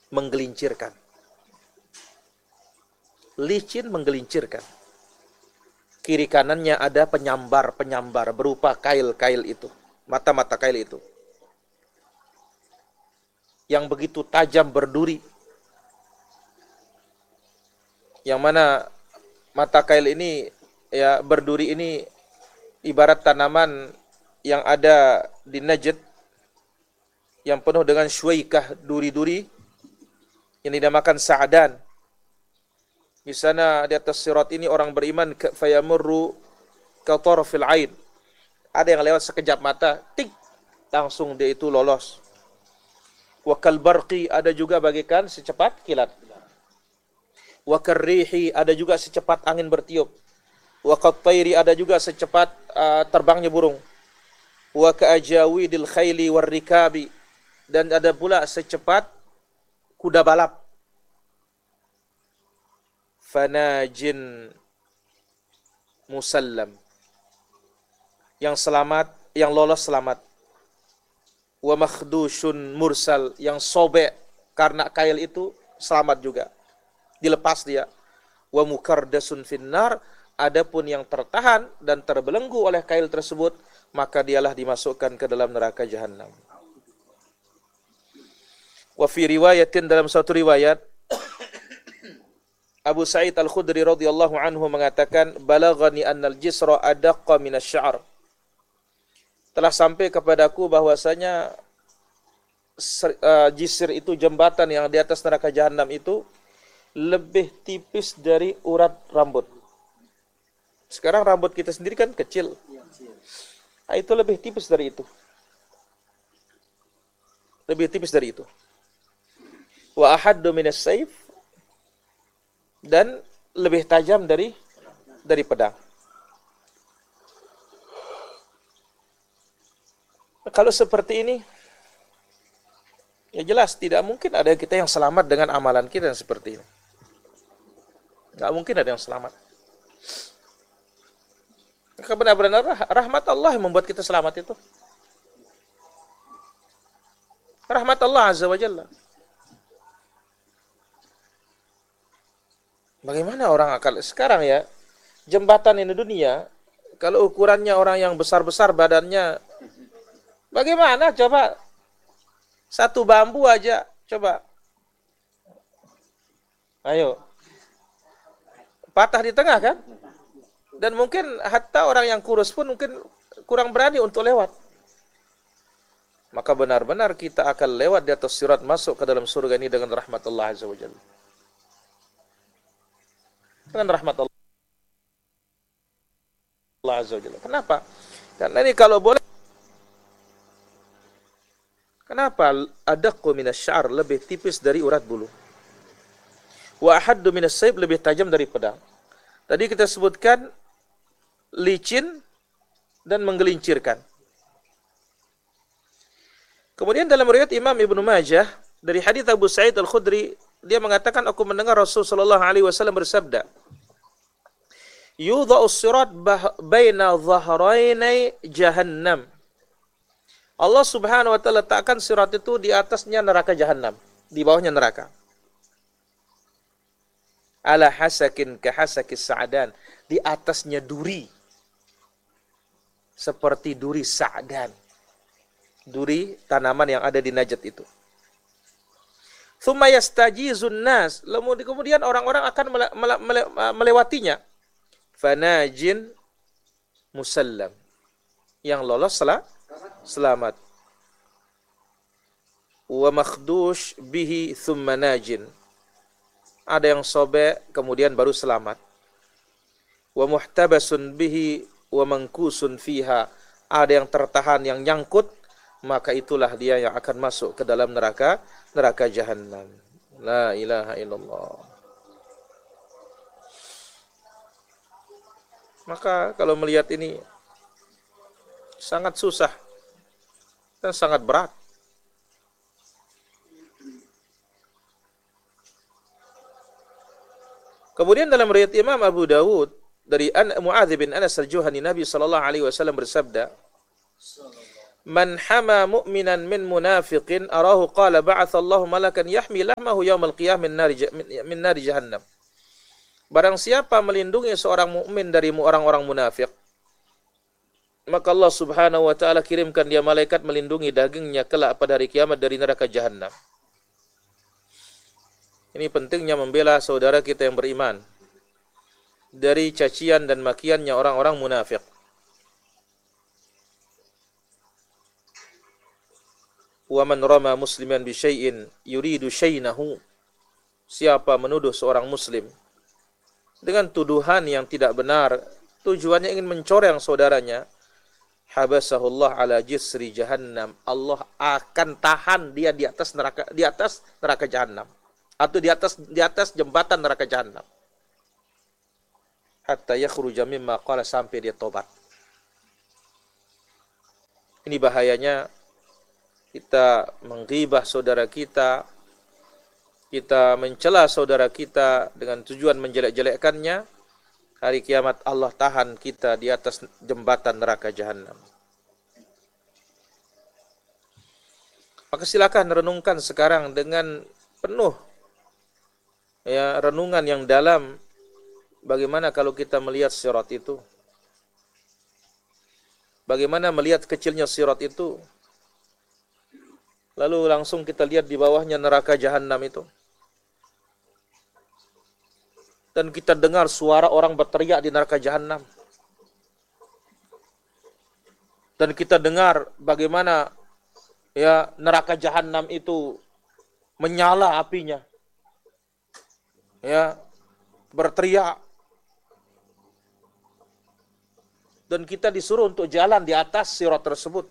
menggelincirkan. Licin menggelincirkan. Kiri kanannya ada penyambar-penyambar berupa kail-kail itu, mata-mata kail itu, yang begitu tajam berduri, yang mana mata kail ini ya berduri ini ibarat tanaman yang ada di Najd yang penuh dengan syuaikah, duri-duri yang dinamakan sa'dan. Di sana di atas sirat ini orang beriman fayamurru ka tarfil ain. Ada yang lewat sekejap mata, tik, langsung dia itu lolos. Wa kal barqi, ada juga bagaikan secepat kilat. Wa karrihi, ada juga secepat angin bertiup. Wa qat tayri, ada juga secepat terbangnya burung. Wa ka ajawidil khayli war rikabi, dan ada pula secepat kuda balap. Fanajin musallam, yang selamat, yang lolos selamat. Wa makhdushun mursal, yang sobek karena kail itu selamat juga, dilepas dia. Wa mukardasun finnar, adapun yang tertahan dan terbelenggu oleh kail tersebut, maka dialah dimasukkan ke dalam neraka jahanam. Wa fi riwayatin, dalam suatu riwayat, Abu Sa'id Al-Khudri radhiyallahu anhu mengatakan, balaghani annal jisra adaqqa minasy-sya'r. Telah sampai kepadaku bahwasanya jisr itu, jembatan yang di atas neraka jahanam itu, lebih tipis dari urat rambut. Sekarang rambut kita sendiri kan kecil. Nah, itu lebih tipis dari itu. Lebih tipis dari itu. Wa ahaddu minas sayf, dan lebih tajam dari pedang. Kalau seperti ini, ya jelas tidak mungkin ada kita yang selamat dengan amalan kita yang seperti ini. Nggak mungkin ada yang selamat. Maka benar-benar rahmat Allah yang membuat kita selamat itu. Rahmat Allah Azza wa Jalla. Bagaimana orang akan sekarang ya, jembatan ini dunia, kalau ukurannya orang yang besar-besar badannya, bagaimana coba? Satu bambu aja, coba. Ayo. Patah di tengah kan? Dan mungkin hatta orang yang kurus pun mungkin kurang berani untuk lewat. Maka benar-benar kita akan lewat di atas sirat masuk ke dalam surga ini dengan rahmat Allah Azza wa Jalla. Dengan rahmat Allah Azza wa Jalla. Kenapa? Karena ini kalau boleh, kenapa adaqqu minasy-sya'r, lebih tipis dari urat bulu. Wa ahaddu minas-sayf, lebih tajam dari pedang. Tadi kita sebutkan licin dan menggelincirkan. Kemudian dalam riwayat Imam Ibnu Majah dari hadits Abu Sa'id Al-Khudri, dia mengatakan, aku mendengar Rasulullah SAW bersabda, yudha'us sirat baina dhahrainai jahannam. Allah Subhanahu wa taala letakkan sirat itu di atasnya neraka jahanam, di bawahnya neraka. Ala hasakin ka hasakis sa'dan, di atasnya duri seperti duri sa'dan, duri tanaman yang ada di Najd itu. Tsumma yastajizun nas, kemudian orang-orang akan melewatinya. Fanajin musallam, yang lolos selamat. Wa makhdush bihi thumma najin, ada yang sobek kemudian baru selamat. Wa muhtabasun bihi wa mangkusun fiha, ada yang tertahan, yang nyangkut, maka itulah dia yang akan masuk ke dalam neraka jahanam. La ilaha illallah. Maka kalau melihat ini sangat susah dan sangat berat. Kemudian dalam riwayat Imam Abu Dawud dari Mu'adz bin Anas al-Juhani, Nabi sallallahu alaihi wasallam bersabda, Man hama mu'minan min munafiqin arahu qala ba'athallahu malakan yahmi lahmahu yaumal qiyamah min nari jahannam. Barang siapa melindungi seorang mukmin dari orang-orang munafik, maka Allah Subhanahu wa taala kirimkan dia malaikat melindungi dagingnya kelak pada hari kiamat dari neraka jahanam. Ini pentingnya membela saudara kita yang beriman dari cacian dan makiannya orang-orang munafik. Wa man rama musliman bi syai'in yuridu syaynahu. Siapa menuduh seorang muslim dengan tuduhan yang tidak benar, tujuannya ingin mencoreng saudaranya, habasahullah ala jisri jahannam. Allah akan tahan dia di atas neraka jahannam, atau di atas jembatan neraka jahannam, hatta yakhruja mimma qala, sampai dia tobat. Ini bahayanya kita menggibah saudara kita, kita mencela saudara kita dengan tujuan menjelek-jelekkannya. Hari kiamat Allah tahan kita di atas jembatan neraka jahanam. Maka silakan renungkan sekarang dengan penuh renungan yang dalam, bagaimana kalau kita melihat sirat itu? Bagaimana melihat kecilnya sirat itu? Lalu langsung kita lihat di bawahnya neraka jahanam itu. Dan kita dengar suara orang berteriak di neraka jahanam. Dan kita dengar bagaimana neraka jahanam itu menyala apinya. Berteriak. Dan kita disuruh untuk jalan di atas sirat tersebut.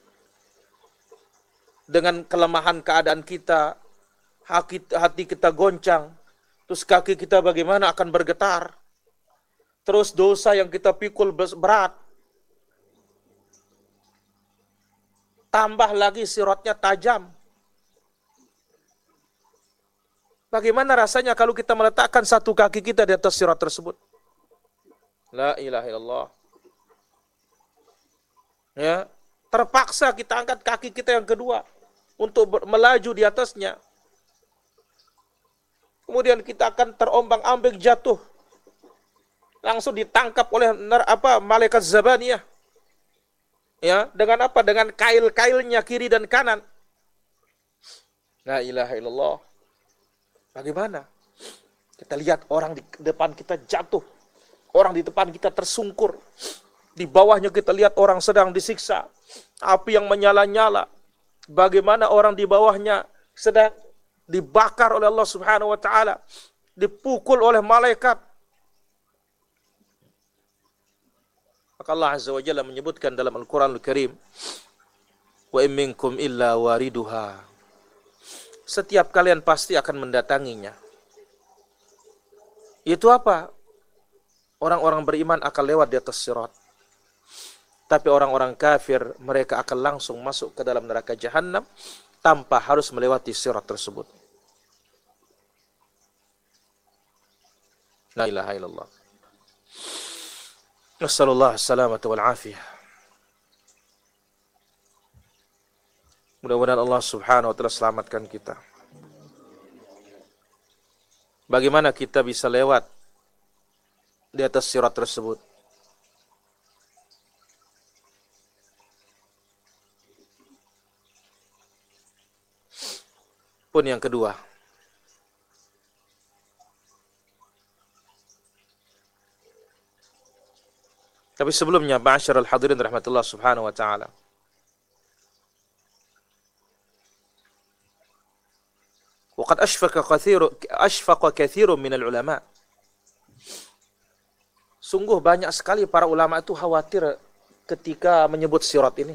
Dengan kelemahan keadaan kita, hati kita goncang. Terus kaki kita bagaimana akan bergetar. Terus dosa yang kita pikul berat. Tambah lagi siratnya tajam. Bagaimana rasanya kalau kita meletakkan satu kaki kita di atas sirat tersebut? La ilaha illallah. Terpaksa kita angkat kaki kita yang kedua untuk melaju di atasnya. Kemudian kita akan terombang-ambing jatuh. Langsung ditangkap oleh malaikat Zabaniyah. Dengan apa? Dengan kail-kailnya kiri dan kanan. La ilaha illallah. Bagaimana? Kita lihat orang di depan kita jatuh. Orang di depan kita tersungkur. Di bawahnya kita lihat orang sedang disiksa. Api yang menyala-nyala. Bagaimana orang di bawahnya sedang dibakar oleh Allah Subhanahu wa taala, dipukul oleh malaikat. Maka Allah Azza wa Jalla menyebutkan dalam Al-Qur'anul Karim, wa in minkum illa wariduha. Setiap kalian pasti akan mendatanginya. Itu apa? Orang-orang beriman akan lewat di atas sirat. Tapi orang-orang kafir, mereka akan langsung masuk ke dalam neraka jahanam tanpa harus melewati sirat tersebut. La ilaha illallah. Nassallallahu salamata wal afiyah. Mudah-mudahan Allah Subhanahu wa taala selamatkan kita. Bagaimana kita bisa lewat di atas sirat tersebut? Pun yang kedua, tapi sebelumnya, ma'asyiral hadirin rahmatullah subhanahu wa ta'ala, waqad ashfaqa kathirun minal ulama. Sungguh banyak sekali para ulama itu khawatir ketika menyebut sirat ini.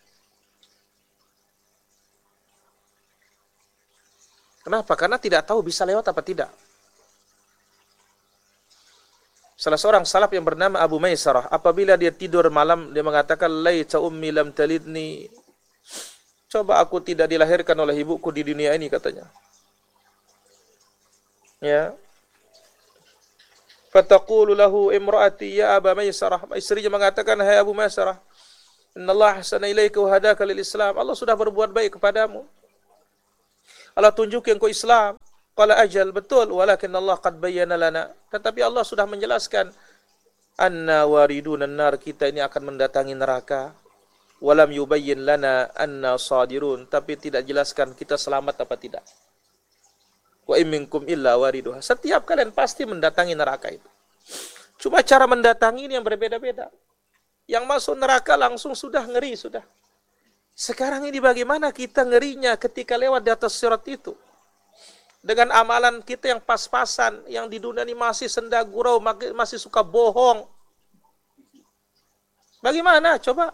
Kenapa? Karena tidak tahu bisa lewat apa tidak. Salah seorang salaf yang bernama Abu Maisarah, apabila dia tidur malam, dia mengatakan, laita ummi lam talidni. Coba aku tidak dilahirkan oleh ibuku di dunia ini, katanya. Ya. Fataqulu lahu imraati ya Abu Maisarah. Istrinya mengatakan, hai Abu Maisarah, Innallaha ahsana ilaika wa hadaka lil Islam. Allah sudah berbuat baik kepadamu. Allah tunjuki engkau Islam. Qala ajal, betul, walakin Allah qad bayyana lana. Tetapi Allah sudah menjelaskan, anna waridun nar, kita ini akan mendatangi neraka. Walam yubayyin lana anna sadirun, tapi tidak jelaskan kita selamat apa tidak. Wa in minkum illa wariduha. Setiap kalian pasti mendatangi neraka itu. Cuma cara mendatangi ini yang berbeda-beda. Yang masuk neraka langsung sudah ngeri sudah. Sekarang ini bagaimana kita ngerinya ketika lewat di atas sirat itu? Dengan amalan kita yang pas-pasan, yang di dunia ini masih senda gurau, masih suka bohong. Bagaimana? Coba.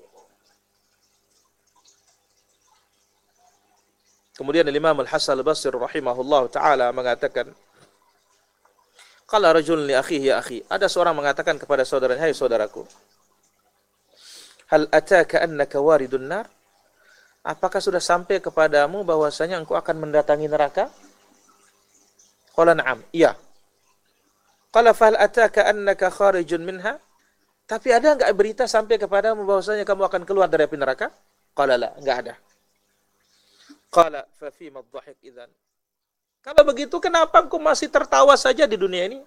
Kemudian Imam Al-Hasan Al-Basri rahimahullah ta'ala mengatakan, qala rajul li akhihi ya akhi. Ada seorang mengatakan kepada saudaranya, hai saudaraku, hal ataka annaka waridun nar? Apakah sudah sampai kepadamu bahwasanya engkau akan mendatangi neraka? Qala na'am, iya. Qala fahal ataka annaka kharijun minha? Tapi ada enggak berita sampai kepadamu bahwasanya kamu akan keluar dari api neraka? Qala la, enggak ada. Qala fa fima adh-dhahik idzan? Kalau begitu kenapa engkau masih tertawa saja di dunia ini?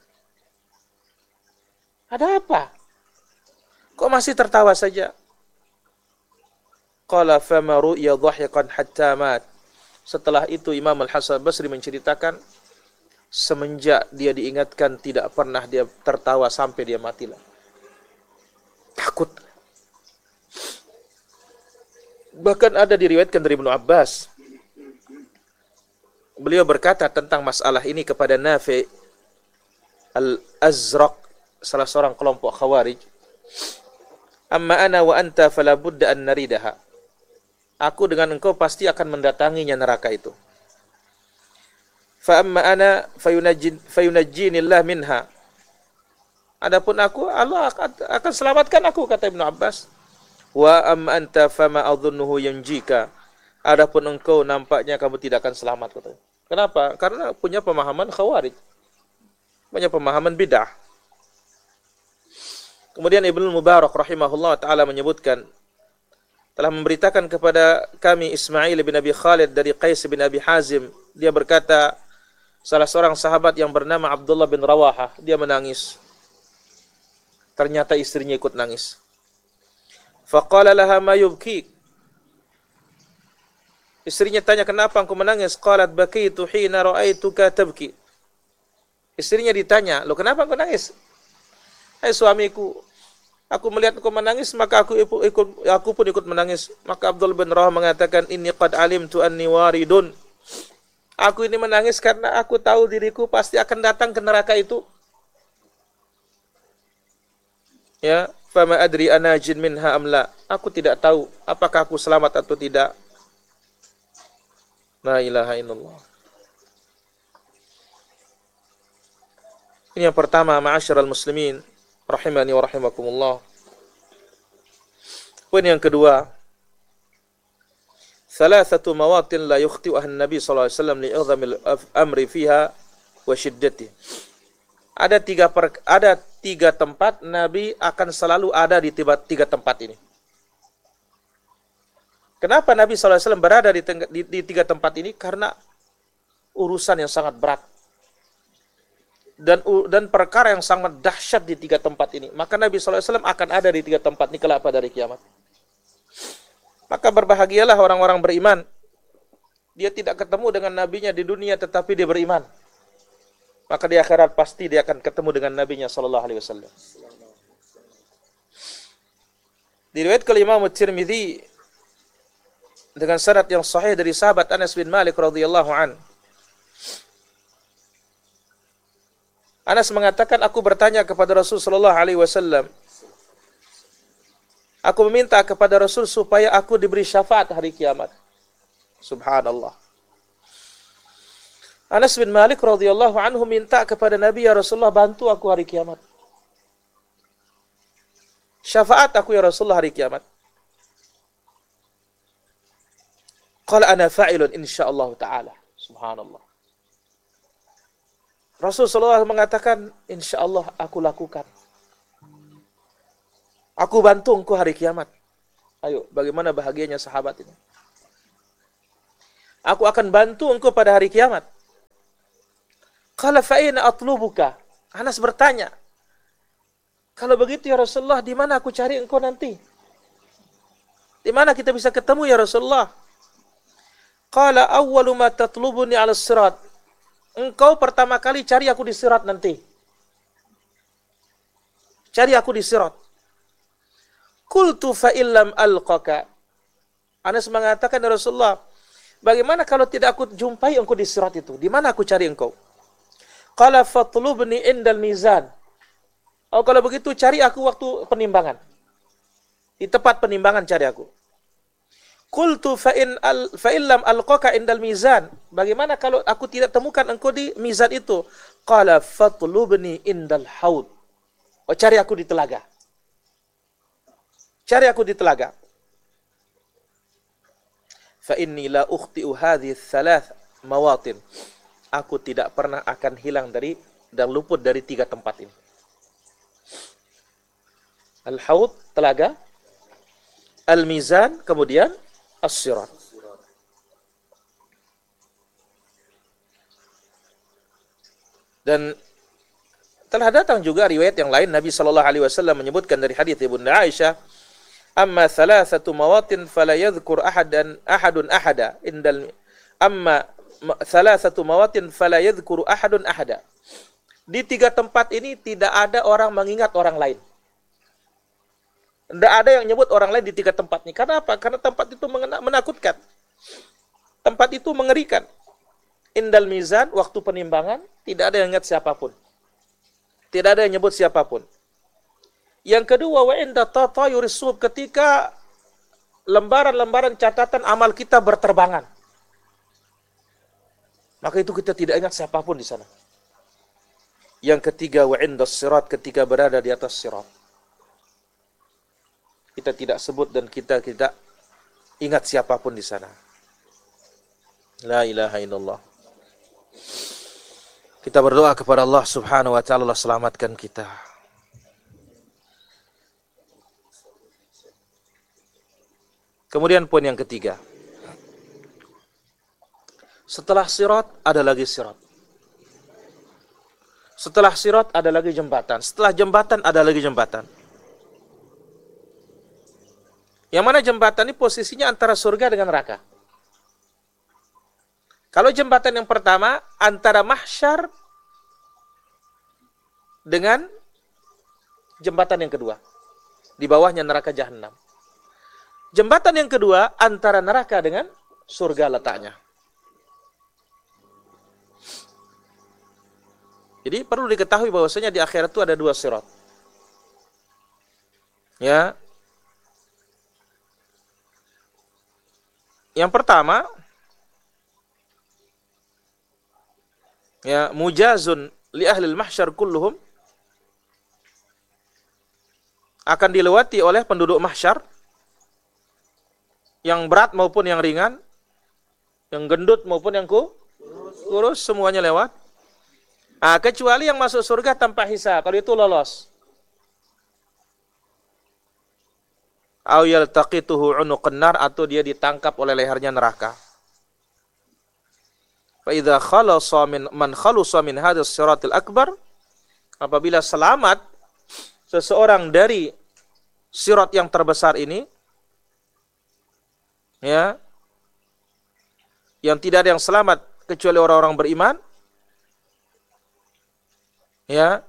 Ada apa? Kok masih tertawa saja? Qala fama ru'ya dhahiqan hatta mat. Setelah itu Imam Al-Hasan Basri menceritakan, semenjak dia diingatkan tidak pernah dia tertawa sampai dia matilah. Takut. Bahkan ada diriwayatkan dari Ibnu Abbas. Beliau berkata tentang masalah ini kepada Nafi' Al-Azraq, salah seorang kelompok Khawarij. Amma ana wa anta fala budda an naridaha. Aku dengan engkau pasti akan mendatanginya neraka itu. Fa amma ana fayunajjinillah minha. Adapun aku, Allah akan selamatkan aku, kata Ibnu Abbas. Wa amma anta fama adhunnuhu yanjika. Adapun engkau nampaknya kamu tidak akan selamat, katanya. Kenapa? Karena punya pemahaman Khawarij. Punya pemahaman bid'ah. Kemudian Ibnu Mubarak rahimahullah taala menyebutkan, telah memberitakan kepada kami Ismail bin Abi Khalid dari Qais bin Abi Hazim. Dia berkata, salah seorang sahabat yang bernama Abdullah bin Rawahah, dia menangis. Ternyata istrinya ikut nangis. Faqala laha ma yubkik. Istrinya tanya, kenapa engkau menangis? Qalat bakitu hina ra'aituka tabki. Istrinya ditanya, lo kenapa engkau nangis? Hai suamiku, aku melihat engkau menangis, maka aku pun ikut menangis. Maka Abdul bin Rawah mengatakan, inni qad alimtu anni waridun. Aku ini menangis karena aku tahu diriku pasti akan datang ke neraka itu. Ya, fama adri ana jin minha amla. Aku tidak tahu apakah aku selamat atau tidak. La ilaha illallah. Ini yang pertama, ma'asyiral muslimin rahimani wa rahimakumullah. Poin yang kedua, thalathatu mawatin la yukhti'uha an-nabi sallallahu alaihi wasallam li'idhamil amri fiha wa shiddati. Ada tiga tempat Nabi akan selalu ada di tiga tempat ini. Kenapa Nabi SAW berada di tiga tempat ini? Karena urusan yang sangat berat. Dan perkara yang sangat dahsyat di tiga tempat ini. Maka Nabi SAW akan ada di tiga tempat ini kelak pada hari kiamat. Maka berbahagialah orang-orang beriman. Dia tidak ketemu dengan nabinya di dunia, tetapi dia beriman. Maka di akhirat pasti dia akan ketemu dengan nabinya SAW. Diriwayatkan Imam Tirmidzi dengan sanad yang sahih dari sahabat Anas bin Malik radhiyallahu an. Anas mengatakan, aku bertanya kepada Rasul sallallahu alaihi wasallam. Aku meminta kepada Rasul supaya aku diberi syafaat hari kiamat. Subhanallah. Anas bin Malik radhiyallahu anhu minta kepada Nabi, ya Rasulullah, bantu aku hari kiamat. Syafaat aku ya Rasulullah hari kiamat. Qala ana fa'ilun insyaallah ta'ala. Subhanallah. Rasulullah mengatakan, insyaallah aku lakukan. Aku bantu engkau hari kiamat. Ayo, bagaimana bahagianya sahabat ini? Aku akan bantu engkau pada hari kiamat. Qala fa aina atlubuka? Anas bertanya, kalau begitu ya Rasulullah, di mana aku cari engkau nanti? Di mana kita bisa ketemu ya Rasulullah? Qala awwalu ma tatlubuni 'ala sirat. Engkau pertama kali cari aku di sirat nanti. Cari aku di sirat. Qultu fa illam alqaka. Anas mengatakan ya Rasulullah, bagaimana kalau tidak aku jumpai engkau di sirat itu? Di mana aku cari engkau? Qala fatlubni indal mizan. Oh, kalau begitu cari aku waktu penimbangan. Di tempat penimbangan cari aku. Qultu fa illam alqaka indal mizan. Bagaimana kalau aku tidak temukan engkau di mizan itu? Qala fatlubni indal haud. Oh, cari aku di telaga. Cari aku di telaga. Fa inni la ukhti'u hadhihi thalath mawatin. Aku tidak pernah akan hilang dari dan luput dari 3 tempat ini. Al-haud, telaga. Al-mizan, kemudian as-sirat. Dan telah datang juga riwayat yang lain, Nabi sallallahu alaihi wasallam menyebutkan dari hadis Ibunda Aisyah, amma thalathatu mawatin fala yadhkur ahadun ahada indal amma thalathatu mawatin fala yadhkuru ahadun ahada. Di 3 tempat ini tidak ada orang mengingat orang lain. Tidak ada yang nyebut orang lain di 3 tempat ini. Karena apa? Karena tempat itu menakutkan. Tempat itu mengerikan. Indal mizan, waktu penimbangan, tidak ada yang ingat siapapun. Tidak ada yang nyebut siapapun. Yang kedua, wa inda tatayuris sub, ketika lembaran-lembaran catatan amal kita berterbangan. Maka itu kita tidak ingat siapapun di sana. Yang ketiga, wa indas sirat, ketika berada di atas sirat. Kita tidak sebut dan kita tidak ingat siapapun di sana. La ilaha illallah. Kita berdoa kepada Allah Subhanahu wa taala, Allah selamatkan kita. Kemudian poin yang ketiga. Setelah sirat ada lagi sirat. Setelah sirat ada lagi jembatan. Setelah jembatan ada lagi jembatan. Yang mana jembatan ini posisinya antara surga dengan neraka. Kalau jembatan yang pertama antara mahsyar dengan jembatan yang kedua. Di bawahnya neraka jahanam. Jembatan yang kedua antara neraka dengan surga letaknya. Jadi perlu diketahui bahwasanya di akhirat itu ada 2 sirat. Ya. Yang pertama, ya, mujazun li ahlil mahsyar kulluhum, akan dilewati oleh penduduk mahsyar yang berat maupun yang ringan, yang gendut maupun yang kurus, semuanya lewat. Kecuali yang masuk surga tanpa hisab, kalau itu lolos. Au yaltaqituhu unuqun nar, atau dia ditangkap oleh lehernya neraka. Fa idza khalasa man khalusa min hadzal siratil akbar, apabila selamat seseorang dari sirat yang terbesar ini, ya, yang tidak ada yang selamat kecuali orang-orang beriman, ya,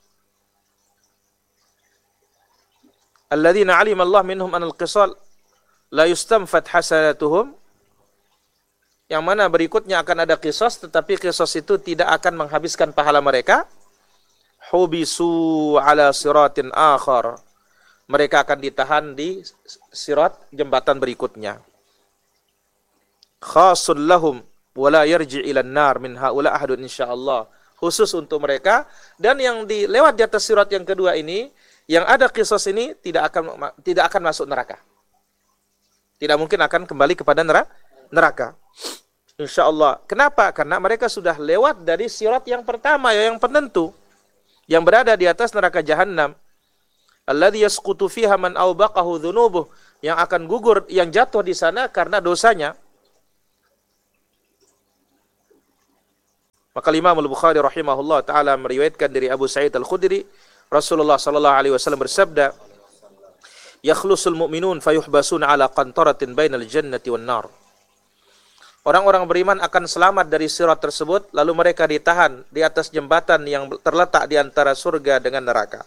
alladzina alima Allah minhum anal qisal la yustamfat hasanatuhum, yang mana berikutnya akan ada qisas, tetapi qisas itu tidak akan menghabiskan pahala mereka. Hubisu ala siratin akhar, mereka akan ditahan di sirat jembatan berikutnya. Khasul lahum wala yarji ila an-nar min haula ahadun insyaallah, khusus untuk mereka. Dan yang dilewat di atas sirat yang kedua ini, yang ada qisas ini, tidak akan masuk neraka. Tidak mungkin akan kembali kepada neraka. Insyaallah. Kenapa? Karena mereka sudah lewat dari sirat yang pertama, yang penentu, yang berada di atas neraka jahanam. Alladzi yasqutu fiha man awbaqahu dhunubuh, yang akan gugur, yang jatuh di sana karena dosanya. Maka Imam Al-Bukhari rahimahullah taala meriwayatkan dari Abu Sa'id Al-Khudri, Rasulullah sallallahu alaihi wasallam bersabda, "Yakhlusul mu'minun fayuhbasuna ala qantaratin bainal jannati wan nar." Orang-orang beriman akan selamat dari sirat tersebut, lalu mereka ditahan di atas jembatan yang terletak di antara surga dengan neraka.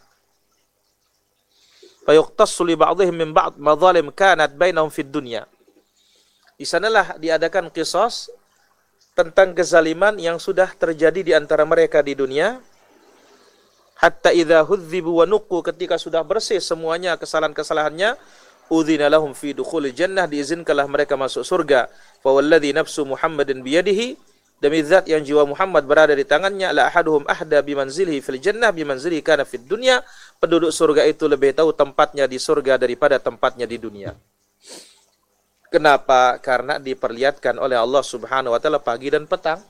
Fayuqtassu li ba'dihim min ba'd madzalim kanat bainahum fid dunya. Di sanalah diadakan qisas tentang kezaliman yang sudah terjadi di antara mereka di dunia. Hatta idza hudzibu wa nuqqu, ketika sudah bersih semuanya kesalahan-kesalahannya, udzina lahum fi dukhulil jannah, diizinkanlah mereka masuk surga. Fa walladzi nafsu Muhammadin biyadihi, demi zat yang jiwa Muhammad berada di tangannya, la ahaduhum ahda bimanzilihi fil jannah bimanzilihi kana fid dunya, penduduk surga itu lebih tahu tempatnya di surga daripada tempatnya di dunia. Kenapa? Karena diperlihatkan oleh Allah Subhanahu wa taala pagi dan petang.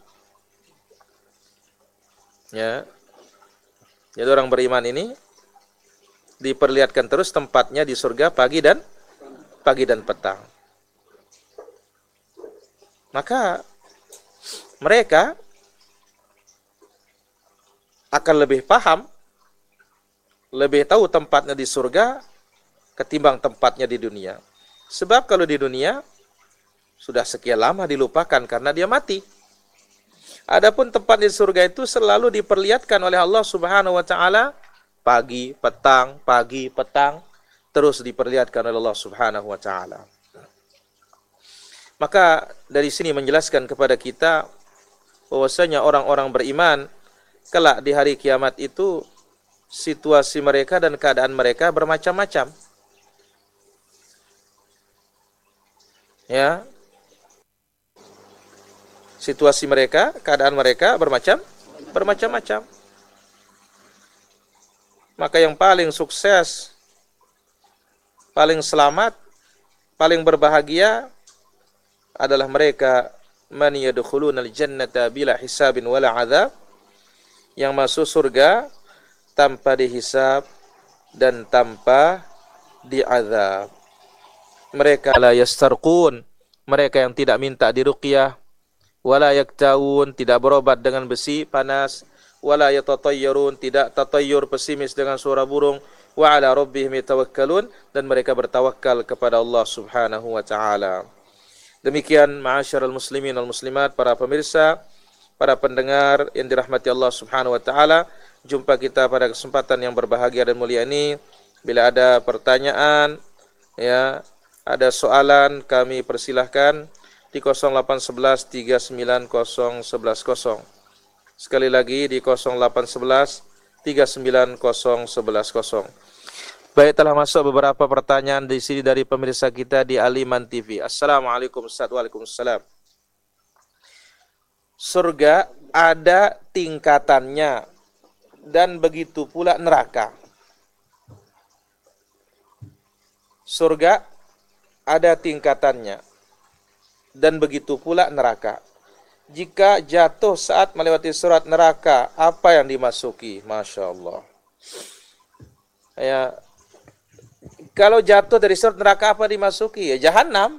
Ya. Jadi orang beriman ini diperlihatkan terus tempatnya di surga pagi dan petang. Maka mereka akan lebih paham, lebih tahu tempatnya di surga ketimbang tempatnya di dunia. Sebab kalau di dunia sudah sekian lama dilupakan karena dia mati. Adapun tempat di surga itu selalu diperlihatkan oleh Allah Subhanahu wa taala pagi, petang, terus diperlihatkan oleh Allah Subhanahu wa taala. Maka dari sini menjelaskan kepada kita bahwasanya orang-orang beriman kelak di hari kiamat itu situasi mereka dan keadaan mereka bermacam-macam. Ya. Situasi mereka, keadaan mereka bermacam-macam. Maka yang paling sukses, paling selamat, paling berbahagia adalah mereka man yadkhulunal jannata bila hisabin wala adzab, yang masuk surga tanpa dihisab dan tanpa diazab. Mereka la yastarqun, mereka yang tidak minta diruqyah, wala yaktawun, tidak berobat dengan besi panas, wala yatatayyarun, tidak tatayyur pesimis dengan suara burung, wa ala rabbihim yatawakkalun, dan mereka bertawakal kepada Allah Subhanahu wa taala. Demikian ma'asyiral muslimin wal muslimat, para pemirsa, para pendengar yang dirahmati Allah Subhanahu wa taala, jumpa kita pada kesempatan yang berbahagia dan mulia ini. Bila ada pertanyaan, ya, ada soalan, kami persilahkan di 0811 390110. Sekali lagi di 0811 390110. Baik, telah masuk beberapa pertanyaan di sini dari pemirsa kita di Aliman TV. Assalamualaikum Ustaz. Waalaikumsalam. Surga ada tingkatannya dan begitu pula neraka. Surga ada tingkatannya dan begitu pula neraka. Jika jatuh saat melewati surat neraka, apa yang dimasuki? Masya Allah. Ya, kalau jatuh dari surat neraka, apa dimasuki? Ya, Jahannam.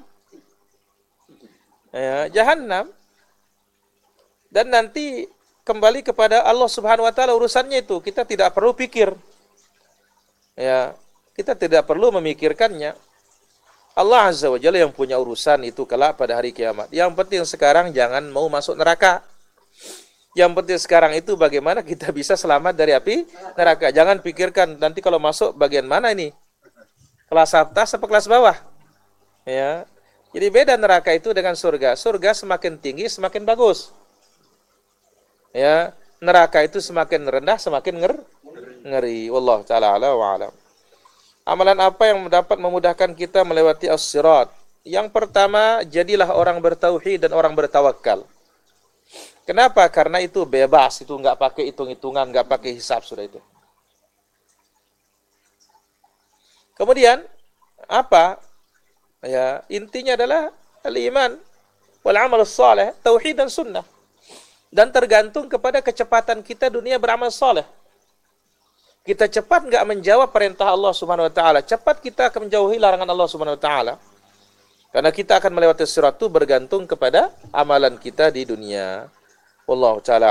Ya, Jahannam. Dan nanti kembali kepada Allah Subhanahu wa taala urusannya itu. Kita tidak perlu pikir. Ya, kita tidak perlu memikirkannya. Allah Azza wa Jalla yang punya urusan itu kelak pada hari kiamat. Yang penting sekarang jangan mau masuk neraka. Yang penting sekarang itu bagaimana kita bisa selamat dari api neraka. Jangan pikirkan nanti kalau masuk bagian mana ini. Kelas atas atau kelas bawah. Ya. Jadi beda neraka itu dengan surga. Surga semakin tinggi semakin bagus. Ya, neraka itu semakin rendah semakin ngeri. Wallahu taala ala wa alam. Amalan apa yang dapat memudahkan kita melewati as-sirat? Yang pertama, jadilah orang bertauhid dan orang bertawakal. Kenapa? Karena itu bebas, itu enggak pakai hitung-hitungan, enggak pakai hisab, sudah itu. Kemudian apa? Ya, intinya adalah al-iman wal amal saleh, tauhid dan sunnah. Dan tergantung kepada kecepatan kita dunia beramal saleh. kita cepat nggak menjawab perintah Allah Subhanahu wa taala, cepat kita akan menjauhi larangan Allah Subhanahu wa taala. Karena kita akan melewati sirat itu bergantung kepada amalan kita di dunia. Wallahu taala